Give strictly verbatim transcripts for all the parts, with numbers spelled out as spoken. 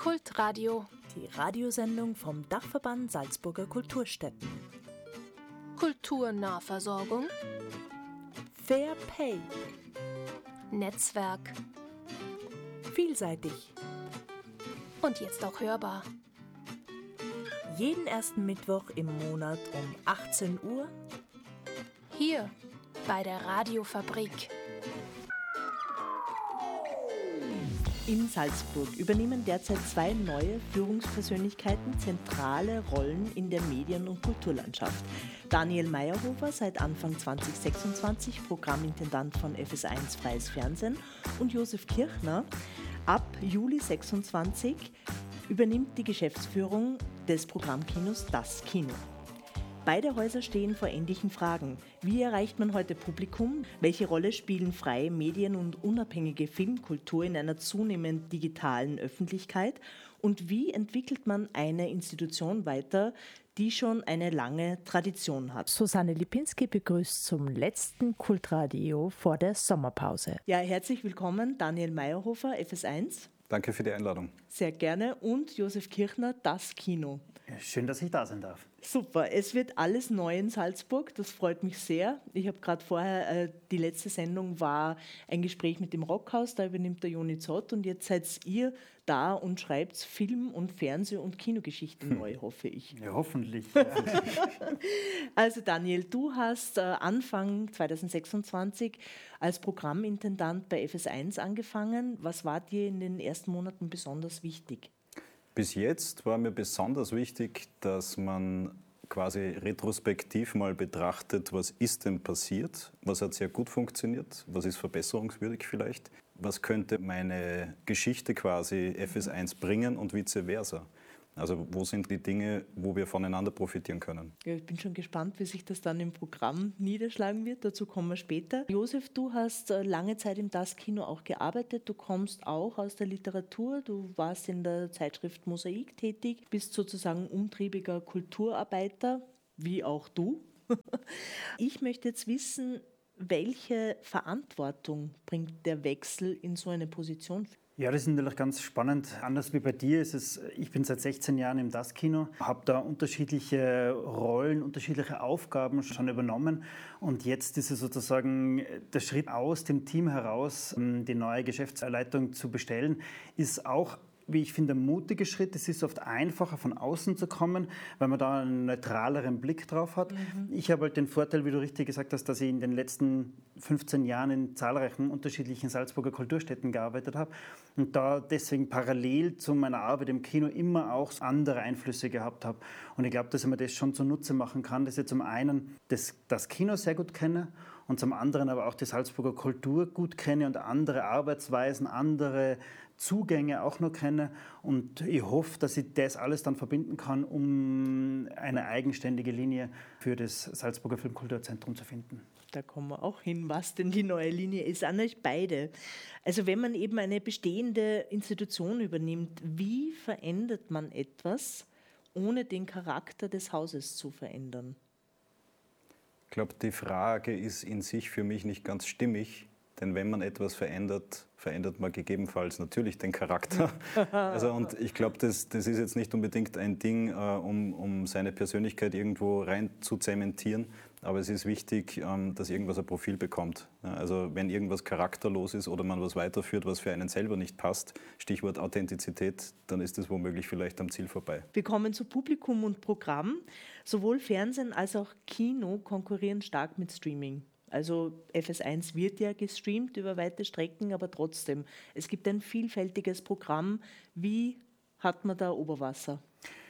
Kultradio, die Radiosendung vom Dachverband Salzburger Kulturstätten. Kulturnahversorgung, Fair Pay, Netzwerk vielseitig und jetzt auch hörbar. Jeden ersten Mittwoch im Monat um achtzehn Uhr hier bei der Radiofabrik. In Salzburg übernehmen derzeit zwei neue Führungspersönlichkeiten zentrale Rollen in der Medien- und Kulturlandschaft. Daniel Mayerhofer, seit Anfang zwanzig sechsundzwanzig Programmintendant von F S eins Freies Fernsehen, und Josef Kirchner, ab Juli sechsundzwanzig, übernimmt die Geschäftsführung des Programmkinos Das Kino. Beide Häuser stehen vor ähnlichen Fragen. Wie erreicht man heute Publikum? Welche Rolle spielen freie Medien und unabhängige Filmkultur in einer zunehmend digitalen Öffentlichkeit? Und wie entwickelt man eine Institution weiter, die schon eine lange Tradition hat? Susanne Lipinski begrüßt zum letzten Kultradio vor der Sommerpause. Ja, herzlich willkommen, Daniel Mayerhofer, F S eins. Danke für die Einladung. Sehr gerne. Und Josef Kirchner, Das Kino. Schön, dass ich da sein darf. Super, es wird alles neu in Salzburg, das freut mich sehr. Ich habe gerade vorher, äh, die letzte Sendung war ein Gespräch mit dem Rockhaus, da übernimmt der Joni Zott, und jetzt seid ihr da und schreibt Film- und Fernseh- und Kinogeschichte hm. neu, hoffe ich. Ja, hoffentlich. Also Daniel, du hast äh, Anfang zwanzig sechsundzwanzig als Programmintendant bei F S eins angefangen. Was war dir in den ersten Monaten besonders wichtig? Bis jetzt war mir besonders wichtig, dass man quasi retrospektiv mal betrachtet, was ist denn passiert, was hat sehr gut funktioniert, was ist verbesserungswürdig vielleicht, was könnte meine Geschichte quasi F S eins bringen und vice versa. Also wo sind die Dinge, wo wir voneinander profitieren können? Ja, ich bin schon gespannt, wie sich das dann im Programm niederschlagen wird. Dazu kommen wir später. Josef, du hast lange Zeit im Das Kino auch gearbeitet. Du kommst auch aus der Literatur. Du warst in der Zeitschrift Mosaik tätig, bist sozusagen umtriebiger Kulturarbeiter, wie auch du. Ich möchte jetzt wissen, welche Verantwortung bringt der Wechsel in so eine Position? Ja, das ist natürlich ganz spannend. Anders wie bei dir ist es, ich bin seit sechzehn Jahren im Das Kino, habe da unterschiedliche Rollen, unterschiedliche Aufgaben schon übernommen, und jetzt ist es sozusagen der Schritt aus dem Team heraus, die neue Geschäftsleitung zu bestellen, ist auch, wie ich finde, ein mutiger Schritt. Es ist oft einfacher, von außen zu kommen, weil man da einen neutraleren Blick drauf hat. Mhm. Ich habe halt den Vorteil, wie du richtig gesagt hast, dass ich in den letzten fünfzehn Jahren in zahlreichen unterschiedlichen Salzburger Kulturstätten gearbeitet habe und da deswegen parallel zu meiner Arbeit im Kino immer auch andere Einflüsse gehabt habe. Und ich glaube, dass ich mir das schon zunutze machen kann, dass ich zum einen das, das Kino sehr gut kenne und zum anderen aber auch die Salzburger Kultur gut kenne und andere Arbeitsweisen, andere Zugänge auch noch kenne, und ich hoffe, dass ich das alles dann verbinden kann, um eine eigenständige Linie für das Salzburger Filmkulturzentrum zu finden. Da kommen wir auch hin, was denn die neue Linie ist. An euch beide. Also wenn man eben eine bestehende Institution übernimmt, wie verändert man etwas, ohne den Charakter des Hauses zu verändern? Ich glaube, die Frage ist in sich für mich nicht ganz stimmig. Denn wenn man etwas verändert, verändert man gegebenenfalls natürlich den Charakter. Also, und ich glaube, das, das ist jetzt nicht unbedingt ein Ding, äh, um, um seine Persönlichkeit irgendwo rein zu zementieren. Aber es ist wichtig, ähm, dass irgendwas ein Profil bekommt. Ja, also wenn irgendwas charakterlos ist oder man was weiterführt, was für einen selber nicht passt, Stichwort Authentizität, dann ist das womöglich vielleicht am Ziel vorbei. Wir kommen zu Publikum und Programm. Sowohl Fernsehen als auch Kino konkurrieren stark mit Streaming. Also F S eins wird ja gestreamt über weite Strecken, aber trotzdem, es gibt ein vielfältiges Programm. Wie hat man da Oberwasser?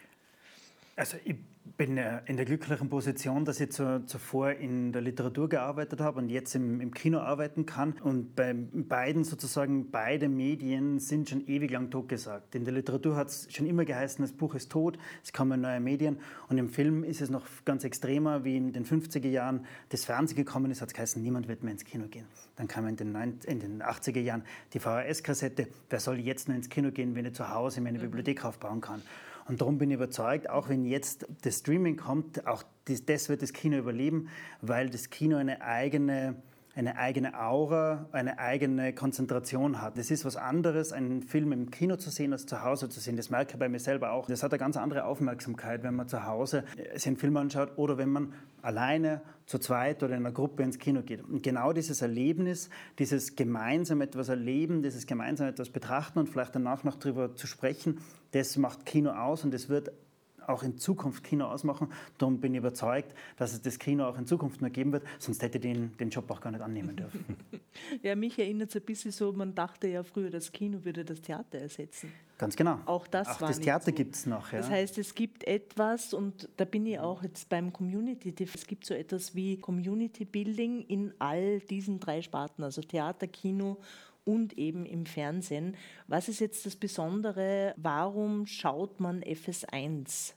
Also ich bin in der glücklichen Position, dass ich zuvor in der Literatur gearbeitet habe und jetzt im, im Kino arbeiten kann. Und bei beiden sozusagen, beide Medien sind schon ewig lang totgesagt. In der Literatur hat es schon immer geheißen, das Buch ist tot, es kommen neue Medien. Und im Film ist es noch ganz extremer, wie in den fünfziger Jahren das Fernsehen gekommen ist, hat es geheißen, niemand wird mehr ins Kino gehen. Dann kam in den, in den achtziger Jahren die V H S-Kassette, wer soll jetzt noch ins Kino gehen, wenn ich zu Hause mir eine Bibliothek aufbauen kann. Und darum bin ich überzeugt, auch wenn jetzt das Streaming kommt, auch das, das wird das Kino überleben, weil das Kino eine eigene eine eigene Aura, eine eigene Konzentration hat. Es ist was anderes, einen Film im Kino zu sehen, als zu Hause zu sehen. Das merke ich bei mir selber auch. Das hat eine ganz andere Aufmerksamkeit, wenn man zu Hause sich einen Film anschaut oder wenn man alleine, zu zweit oder in einer Gruppe ins Kino geht. Und genau dieses Erlebnis, dieses gemeinsam etwas erleben, dieses gemeinsam etwas betrachten und vielleicht danach noch darüber zu sprechen, das macht Kino aus und es wird auch in Zukunft Kino ausmachen. Darum bin ich überzeugt, dass es das Kino auch in Zukunft noch geben wird, sonst hätte ich den, den Job auch gar nicht annehmen dürfen. Ja, mich erinnert es ein bisschen so, man dachte ja früher, das Kino würde das Theater ersetzen. Ganz genau. Auch das auch war das nicht Theater so. gibt es noch. Ja. Das heißt, es gibt etwas, und da bin ich auch jetzt beim Community, es gibt so etwas wie Community Building in all diesen drei Sparten, also Theater, Kino und eben im Fernsehen. Was ist jetzt das Besondere? Warum schaut man F S eins?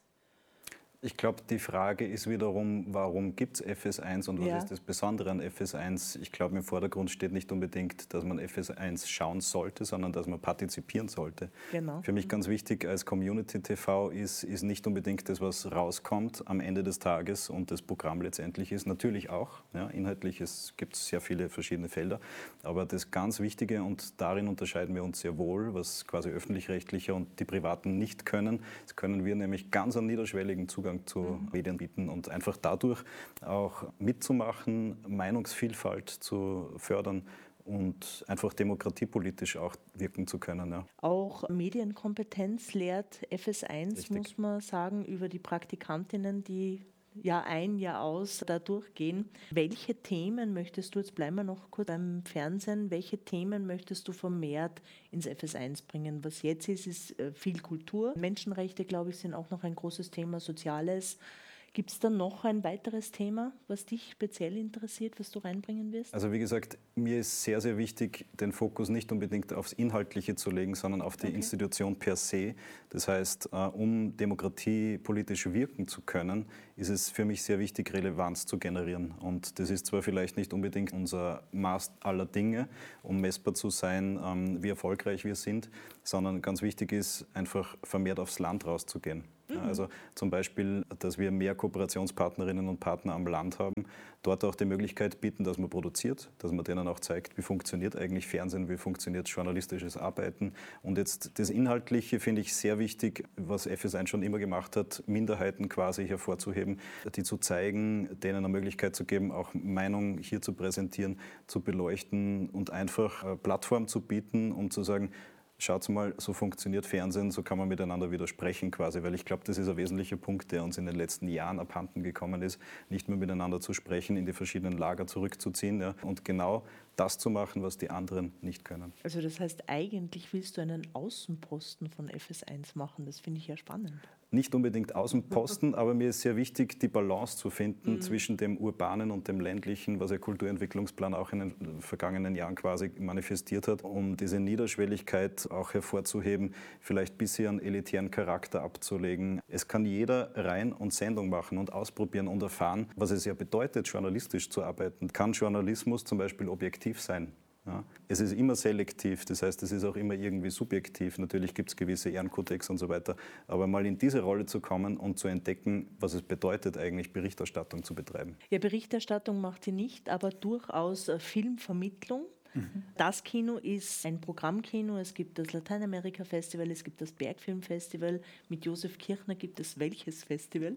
Ich glaube, die Frage ist wiederum, warum gibt es F S eins und was Ja. ist das Besondere an F S eins? Ich glaube, im Vordergrund steht nicht unbedingt, dass man F S eins schauen sollte, sondern dass man partizipieren sollte. Genau. Für mich ganz wichtig als Community-T V ist, ist nicht unbedingt das, was rauskommt am Ende des Tages und das Programm letztendlich ist. Natürlich auch, ja, inhaltlich gibt es sehr viele verschiedene Felder, aber das ganz Wichtige, und darin unterscheiden wir uns sehr wohl, was quasi öffentlich-rechtliche und die Privaten nicht können, das können wir nämlich ganz einen niederschwelligen Zugang zu mhm. Medien bieten und einfach dadurch auch mitzumachen, Meinungsvielfalt zu fördern und einfach demokratiepolitisch auch wirken zu können. Ja. Auch Medienkompetenz lehrt F S eins, Richtig. muss man sagen, über die Praktikantinnen, die Jahr ein, Jahr aus da durchgehen. Welche Themen möchtest du, jetzt bleiben wir noch kurz beim Fernsehen, welche Themen möchtest du vermehrt ins F S eins bringen? Was jetzt ist, ist viel Kultur. Menschenrechte, glaube ich, sind auch noch ein großes Thema, Soziales. Gibt es da noch ein weiteres Thema, was dich speziell interessiert, was du reinbringen wirst? Also wie gesagt, mir ist sehr, sehr wichtig, den Fokus nicht unbedingt aufs Inhaltliche zu legen, sondern auf die Okay. Institution per se. Das heißt, um Demokratie politisch wirken zu können, ist es für mich sehr wichtig, Relevanz zu generieren. Und das ist zwar vielleicht nicht unbedingt unser Maß aller Dinge, um messbar zu sein, wie erfolgreich wir sind, sondern ganz wichtig ist, einfach vermehrt aufs Land rauszugehen. Ja, also zum Beispiel, dass wir mehr Kooperationspartnerinnen und Partner am Land haben, dort auch die Möglichkeit bieten, dass man produziert, dass man denen auch zeigt, wie funktioniert eigentlich Fernsehen, wie funktioniert journalistisches Arbeiten. Und jetzt das Inhaltliche finde ich sehr wichtig, was F S eins schon immer gemacht hat, Minderheiten quasi hervorzuheben, die zu zeigen, denen eine Möglichkeit zu geben, auch Meinung hier zu präsentieren, zu beleuchten und einfach eine Plattform zu bieten, um zu sagen, schaut mal, so funktioniert Fernsehen, so kann man miteinander widersprechen quasi, weil ich glaube, das ist ein wesentlicher Punkt, der uns in den letzten Jahren abhanden gekommen ist, nicht mehr miteinander zu sprechen, in die verschiedenen Lager zurückzuziehen, ja, und genau das zu machen, was die anderen nicht können. Also das heißt, eigentlich willst du einen Außenposten von F S eins machen, das finde ich ja spannend. Nicht unbedingt Außenposten, aber mir ist sehr wichtig, die Balance zu finden mhm. zwischen dem Urbanen und dem Ländlichen, was der Kulturentwicklungsplan auch in den vergangenen Jahren quasi manifestiert hat, um diese Niederschwelligkeit auch hervorzuheben, vielleicht bisher einen elitären Charakter abzulegen. Es kann jeder rein und Sendung machen und ausprobieren und erfahren, was es ja bedeutet, journalistisch zu arbeiten. Kann Journalismus zum Beispiel objektiv sein? Ja. Es ist immer selektiv, das heißt, es ist auch immer irgendwie subjektiv. Natürlich gibt es gewisse Ehrenkodex und so weiter, aber mal in diese Rolle zu kommen und zu entdecken, was es bedeutet, eigentlich Berichterstattung zu betreiben. Ja, Berichterstattung macht sie nicht, aber durchaus Filmvermittlung. Mhm. Das Kino ist ein Programmkino. Es gibt das Lateinamerika-Festival, es gibt das Bergfilmfestival. Mit Josef Kirchner gibt es welches Festival?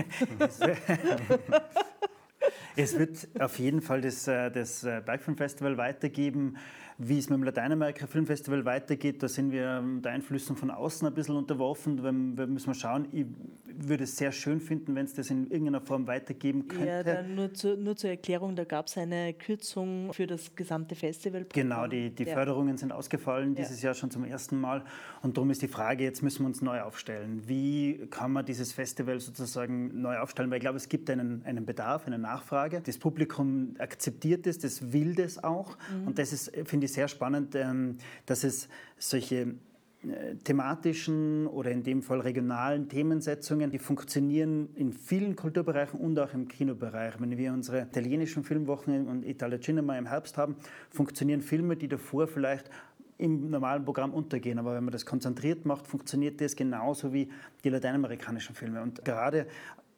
Es wird auf jeden Fall das, das Bergfilmfestival weitergeben. Wie es mit dem Lateinamerika-Filmfestival weitergeht, da sind wir der Einflüssen von außen ein bisschen unterworfen. Da müssen wir schauen. Ich würde es sehr schön finden, wenn es das in irgendeiner Form weitergeben könnte. Ja, dann nur, zu, nur zur Erklärung, da gab es eine Kürzung für das gesamte Festival. Genau, die, die ja. Förderungen sind ausgefallen dieses ja. Jahr schon zum ersten Mal. Und darum ist die Frage, jetzt müssen wir uns neu aufstellen. Wie kann man dieses Festival sozusagen neu aufstellen? Weil ich glaube, es gibt einen, einen Bedarf, eine Nachfrage. Das Publikum akzeptiert es, das will das auch. Mhm. Und das ist, finde ich, sehr spannend, dass es solche thematischen oder in dem Fall regionalen Themensetzungen, die funktionieren in vielen Kulturbereichen und auch im Kinobereich. Wenn wir unsere italienischen Filmwochen und Italia Cinema im Herbst haben, funktionieren Filme, die davor vielleicht im normalen Programm untergehen. Aber wenn man das konzentriert macht, funktioniert das genauso wie die lateinamerikanischen Filme. Und gerade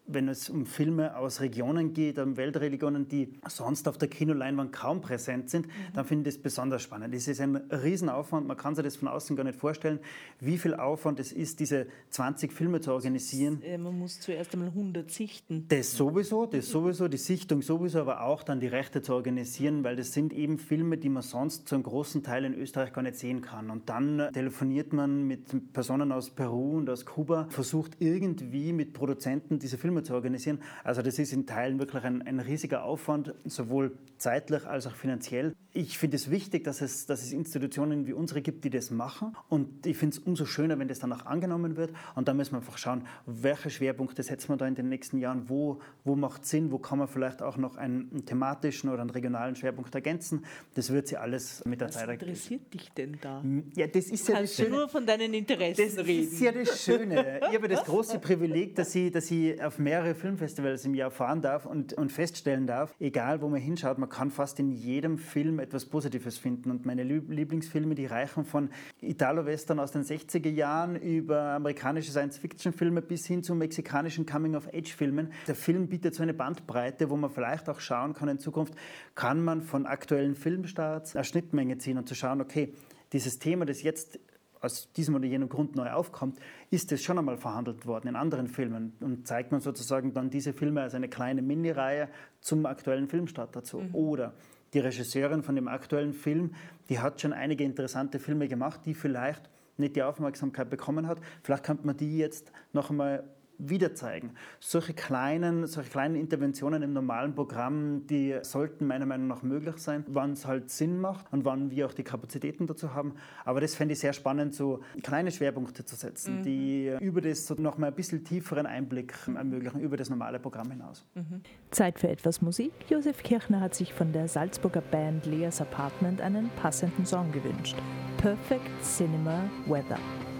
wenn es um Filme aus Regionen geht, um Weltreligionen, die sonst auf der Kinoleinwand kaum präsent sind, mhm. dann finde ich das besonders spannend. Es ist ein Riesenaufwand, man kann sich das von außen gar nicht vorstellen, wie viel Aufwand es ist, diese zwanzig Filme zu organisieren. Das, äh, man muss zuerst einmal hundert sichten. Das sowieso, das sowieso, die Sichtung sowieso, aber auch dann die Rechte zu organisieren, weil das sind eben Filme, die man sonst zu einem großen Teil in Österreich gar nicht sehen kann. Und dann telefoniert man mit Personen aus Peru und aus Kuba, versucht irgendwie mit Produzenten diese Filme zu organisieren. Also das ist in Teilen wirklich ein, ein riesiger Aufwand, sowohl zeitlich als auch finanziell. Ich finde es wichtig, dass es, dass es Institutionen wie unsere gibt, die das machen. Und ich finde es umso schöner, wenn das dann auch angenommen wird. Und da müssen wir einfach schauen, welche Schwerpunkte setzen wir da in den nächsten Jahren, wo, wo macht Sinn, wo kann man vielleicht auch noch einen thematischen oder einen regionalen Schwerpunkt ergänzen. Das wird sich alles mit der Was Zeit ergeben. Was interessiert dich denn da? Ja, das ist ja Kannst das du Schöne. nur von deinen Interessen Das reden? ist ja das Schöne. Ich habe das große Privileg, dass ich, dass ich auf mehrere Filmfestivals im Jahr fahren darf und, und feststellen darf, egal wo man hinschaut, man kann fast in jedem Film etwas Positives finden. Und meine Lieblingsfilme, die reichen von Italo-Western aus den sechziger Jahren über amerikanische Science-Fiction-Filme bis hin zu mexikanischen Coming-of-Age-Filmen. Der Film bietet so eine Bandbreite, wo man vielleicht auch schauen kann in Zukunft, kann man von aktuellen Filmstarts eine Schnittmenge ziehen und zu schauen, okay, dieses Thema, das jetzt aus diesem oder jenem Grund neu aufkommt, ist es schon einmal verhandelt worden in anderen Filmen und zeigt man sozusagen dann diese Filme als eine kleine Mini-Reihe zum aktuellen Filmstart dazu. Mhm. Oder die Regisseurin von dem aktuellen Film, die hat schon einige interessante Filme gemacht, die vielleicht nicht die Aufmerksamkeit bekommen hat. Vielleicht könnte man die jetzt noch einmal wieder zeigen. Solche kleinen, solche kleinen Interventionen im normalen Programm, die sollten meiner Meinung nach möglich sein, wann es halt Sinn macht und wann wir auch die Kapazitäten dazu haben. Aber das fände ich sehr spannend, so kleine Schwerpunkte zu setzen, mhm. die über das so noch mal ein bisschen tieferen Einblick ermöglichen, über das normale Programm hinaus. Mhm. Zeit für etwas Musik. Josef Kirchner hat sich von der Salzburger Band Leas Apartment einen passenden Song gewünscht. Perfect Cinema Weather.